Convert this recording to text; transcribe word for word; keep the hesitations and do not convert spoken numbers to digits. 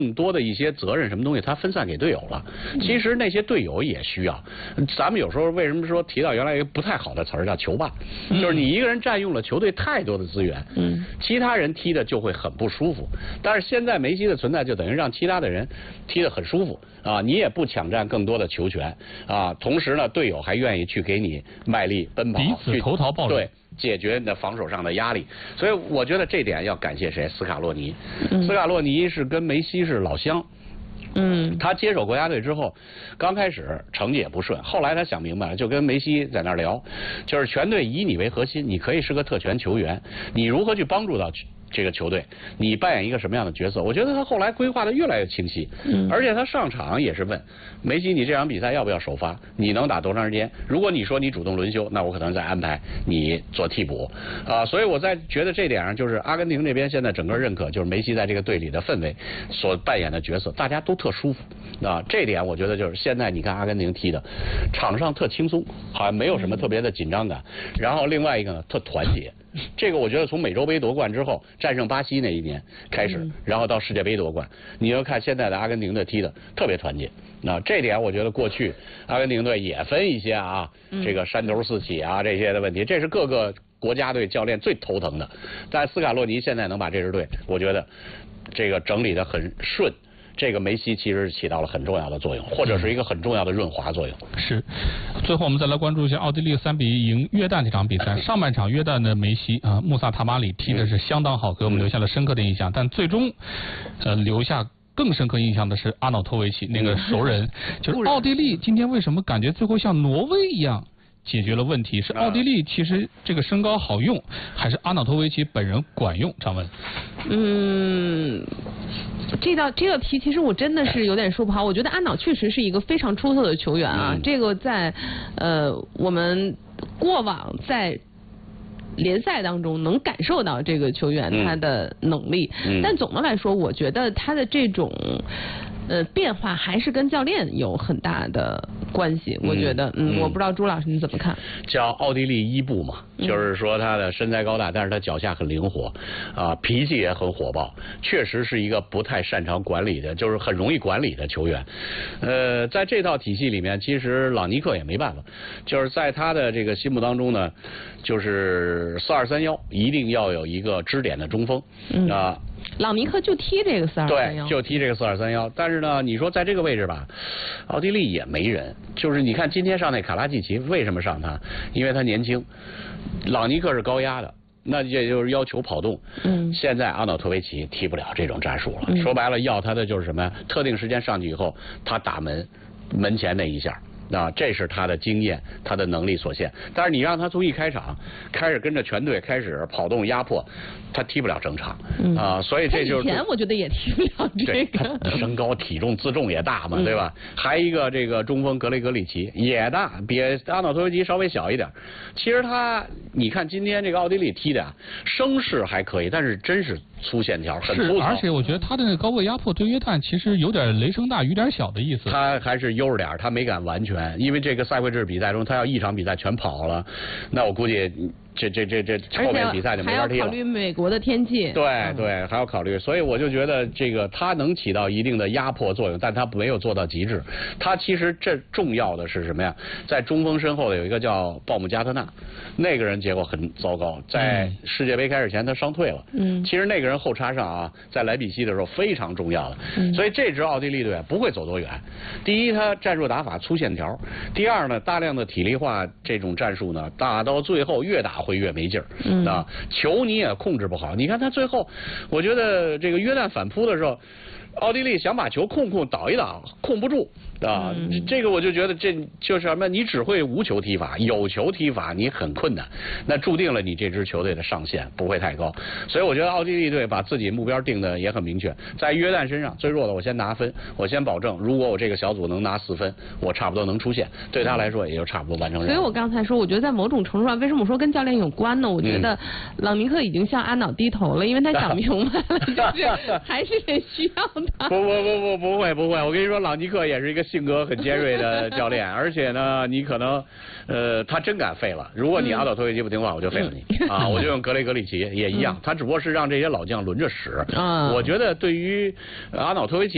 更多的一些责任什么东西，他分散给队友了。其实那些队友也需要。咱们有时候为什么说提到原来一个不太好的词儿叫球霸，就是你一个人占用了球队太多的资源，嗯，其他人踢的就会很不舒服。但是现在梅西的存在就等于让其他的人踢得很舒服啊，你也不抢占更多的球权啊，同时呢，队友还愿意去给你卖力奔跑， 彼此投桃报李。 对。解决你的防守上的压力，所以我觉得这点要感谢谁？斯卡洛尼。嗯、斯卡洛尼是跟梅西是老乡。嗯，他接手国家队之后，刚开始成绩也不顺，后来他想明白了，就跟梅西在那儿聊，就是全队以你为核心，你可以是个特权球员，你如何去帮助到这个球队，你扮演一个什么样的角色？我觉得他后来规划的越来越清晰，嗯，而且他上场也是问梅西，你这场比赛要不要首发？你能打多长时间？如果你说你主动轮休，那我可能再安排你做替补啊。所以我在觉得这点上，就是阿根廷这边现在整个认可，就是梅西在这个队里的氛围所扮演的角色，大家都特舒服啊。这点我觉得就是现在你看阿根廷踢的，场上特轻松，好像没有什么特别的紧张感。然后另外一个呢，特团结。这个我觉得从美洲杯夺冠之后，战胜巴西那一年开始，然后到世界杯夺冠，你就看现在的阿根廷的踢的特别团结。那这点我觉得过去阿根廷队也分一些啊，这个山头四起啊这些的问题，这是各个国家队教练最头疼的。但斯卡洛尼现在能把这支队，我觉得这个整理得很顺。这个梅西其实起到了很重要的作用，或者是一个很重要的润滑作用。 是。最后我们再来关注一下奥地利三比一赢约旦这场比赛。上半场约旦的梅西啊、呃，穆萨塔马里踢的是相当好，给我们留下了深刻的印象。但最终，呃，留下更深刻印象的是阿瑙托维奇那个熟人，就是奥地利今天为什么感觉最后像挪威一样？解决了问题，是奥地利其实这个身高好用，还是阿瑙托维奇本人管用？张文， 嗯，这道这个题其实我真的是有点说不好。我觉得阿瑙确实是一个非常出色的球员啊，嗯、这个在呃我们过往在联赛当中能感受到这个球员他的能力，嗯嗯、但总的来说，我觉得他的这种。呃，变化还是跟教练有很大的关系，我觉得，嗯，嗯我不知道朱老师你怎么看？ 叫奥地利伊布嘛，嗯、就是说他的身材高大，但是他脚下很灵活，啊，脾气也很火爆，确实是一个不太擅长管理的，就是很容易管理的球员。呃，在这套体系里面，其实朗尼克也没办法，就是在他的这个心目当中呢，就是四二三幺一定要有一个支点的中锋啊。嗯呃朗尼克就踢这个四二三幺， 对，就踢这个四二三幺。但是呢，你说在这个位置吧，奥地利也没人。就是你看今天上那卡拉季奇，为什么上他？因为他年轻。朗尼克是高压的，那也就是要求跑动。嗯。现在阿瑙托维奇踢不了这种战术了。嗯、说白了，要他的就是什么呀？特定时间上去以后，他打门，门前那一下。啊，这是他的经验，他的能力所限。但是你让他从一开场开始跟着全队开始跑动压迫，他踢不了整场、嗯、啊。所以这就是以前我觉得也踢不了这个。 他身高体重自重也大嘛，嗯、对吧？还一个这个中锋格雷格里奇也大，比阿瑙托维奇稍微小一点。其实他，你看今天这个奥地利踢的啊，声势还可以，但是真是粗线条，很粗糙。 而且我觉得他的那个高位压迫对约旦其实有点雷声大雨点小的意思。 他还是悠着点，他没敢完全。因为这个赛会制比赛中，他要一场比赛全跑了，那我估计这这这这后面比赛就没法踢了。 还要考虑美国的天气。 对对，还要考虑，所以我就觉得这个他能起到一定的压迫作用，但他没有做到极致。他其实这重要的是什么呀？在中锋身后的有一个叫鲍姆加特纳，那个人结果很糟糕，在世界杯开始前他伤退了。嗯。其实那个人后插上啊，在莱比锡的时候非常重要的。嗯。所以这支奥地利队不会走多远。第一，他战术打法粗线条。第二呢，大量的体力化这种战术呢，打到最后越打会越没劲儿。嗯。啊，球你也控制不好。你看他最后，我觉得这个约旦反扑的时候，奥地利想把球控控倒一倒，控不住。啊，嗯、这个我就觉得这就是什么？你只会无球踢法，有球踢法你很困难，那注定了你这支球队的上限不会太高。所以我觉得奥地利队把自己目标定的也很明确，在约旦身上最弱的我先拿分，我先保证，如果我这个小组能拿四分，我差不多能出线，对他来说也就差不多完成任务。 所以我刚才说，我觉得在某种程度上，为什么说跟教练有关呢？我觉得朗尼克已经向阿瑙低头了，因为他想明白了，就是还是得需要他。 不不不不不会不会，我跟你说，朗尼克也是一个性格很尖锐的教练，而且呢，你可能，呃，他真敢废了。如果你阿瑙托维奇不听话，我就废了你、嗯、啊！我就用格雷格里奇也一样，嗯、他只不过是让这些老将轮着使。啊、我觉得对于阿瑙托维奇。